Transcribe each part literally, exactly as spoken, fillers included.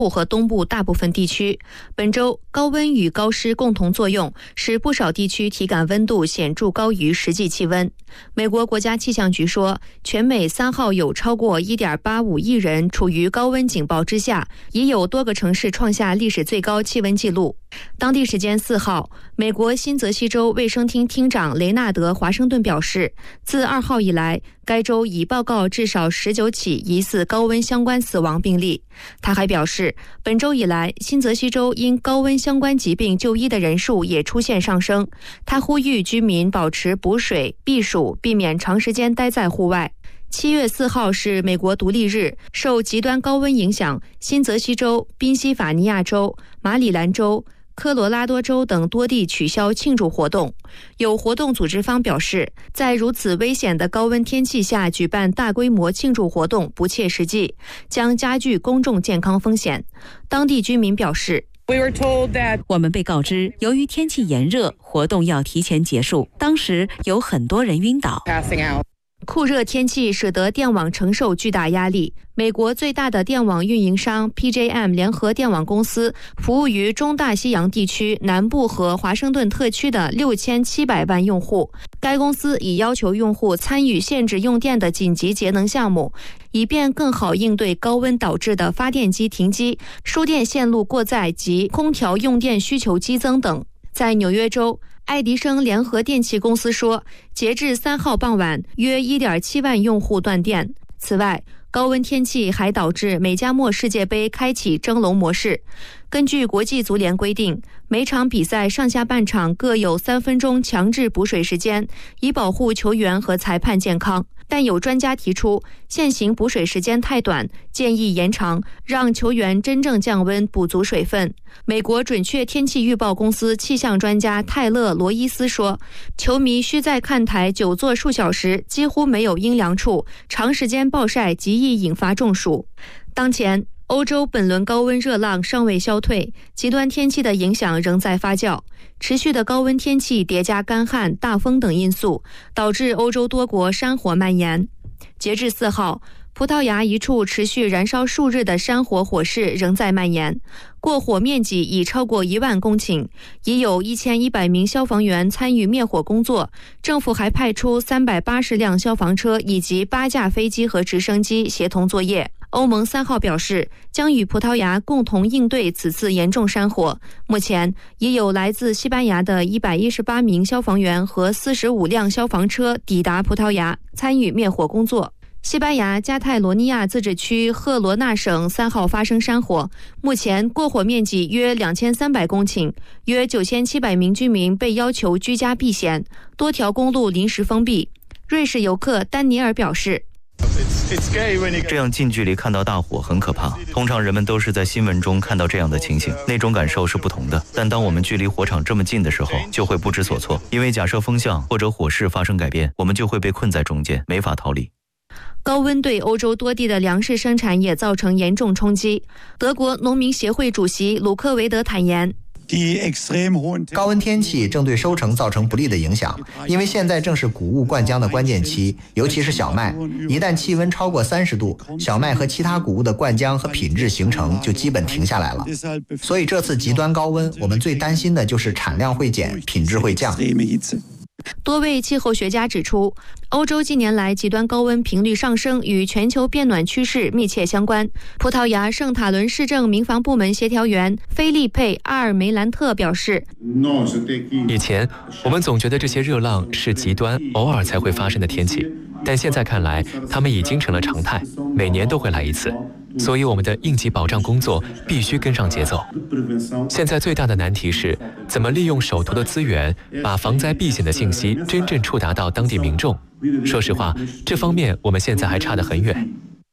部和东部大部分地区。本周高温与高湿共同作用，使不少地区体感温度显著高于实际气温。美国国家气象局说，全美三号有超过 一点八五亿人处于高温警报之下，已有多个城市创下历史最高气温纪录。当地时间四号，美国新泽西州卫生厅厅长雷纳德·华盛顿表示，自二号以来，该州已报告至少十九起疑似高温相关死亡病例。他还表示，本周以来，新泽西州因高温相关疾病就医的人数也出现上升。他呼吁居民保持补水、避暑，避免长时间待在户外。七月四号是美国独立日，受极端高温影响，新泽西州、宾夕法尼亚州、马里兰州、科罗拉多州等多地取消庆祝活动。有活动组织方表示，在如此危险的高温天气下举办大规模庆祝活动不切实际，将加剧公众健康风险。当地居民表示， 我们被告知，由于天气炎热，活动要提前结束。当时有很多人晕倒。 酷热天气使得电网承受巨大压力。美国最大的电网运营商 P J M 联合电网公司服务于中大西洋地区南部和华盛顿特区的六千七百万用户。该公司已要求用户参与限制用电的紧急节能项目，以便更好应对高温导致的发电机停机、输电线路过载及空调用电需求激增等。在纽约州，爱迪生联合电气公司说，截至三号傍晚，约 一点七万用户断电。此外，高温天气还导致美加墨世界杯开启蒸笼模式。根据国际足联规定，每场比赛上下半场各有三分钟强制补水时间，以保护球员和裁判健康。但有专家提出，现行补水时间太短，建议延长，让球员真正降温补足水分。美国准确天气预报公司气象专家泰勒·罗伊斯说，球迷需在看台久坐数小时，几乎没有阴凉处，长时间暴晒极易引发中暑。当前，欧洲本轮高温热浪尚未消退，极端天气的影响仍在发酵。持续的高温天气叠加干旱、大风等因素，导致欧洲多国山火蔓延。截至四号，葡萄牙一处持续燃烧数日的山火火势仍在蔓延，过火面积已超过一万公顷，已有一千一百名消防员参与灭火工作。政府还派出三百八十辆消防车以及八架飞机和直升机协同作业。欧盟三号表示，将与葡萄牙共同应对此次严重山火。目前，已有来自西班牙的一百一十八名消防员和四十五辆消防车抵达葡萄牙，参与灭火工作。西班牙加泰罗尼亚自治区赫罗纳省三号发生山火，目前过火面积约两千三百公顷，约九千七百名居民被要求居家避险，多条公路临时封闭。瑞士游客丹尼尔表示， 这样近距离看到大火很可怕，通常人们都是在新闻中看到这样的情形，那种感受是不同的。但当我们距离火场这么近的时候，就会不知所措，因为假设风向或者火势发生改变，我们就会被困在中间，没法逃离。 高温对欧洲多地的粮食生产也造成严重冲击。德国农民协会主席鲁克维德坦言， 高温天气正对收成造成不利的影响，因为现在正是谷物灌浆的关键期，尤其是小麦。一旦气温超过三十度，小麦和其他谷物的灌浆和品质形成就基本停下来了。所以这次极端高温，我们最担心的就是产量会减，品质会降。 多位气候学家指出，欧洲近年来极端高温频率上升与全球变暖趋势密切相关。葡萄牙圣塔伦市政民防部门协调员菲利佩·阿尔梅兰特表示， 以前我们总觉得这些热浪是极端偶尔才会发生的天气，但现在看来它们已经成了常态，每年都会来一次，所以我们的应急保障工作必须跟上节奏。现在最大的难题是怎么利用手头的资源，把防灾避险的信息真正触达到当地民众。说实话，这方面我们现在还差得很远。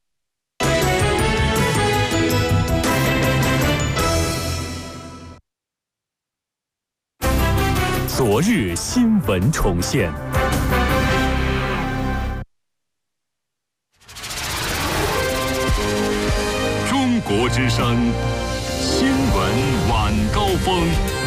昨日新闻重现。中国之声新闻晚高峰。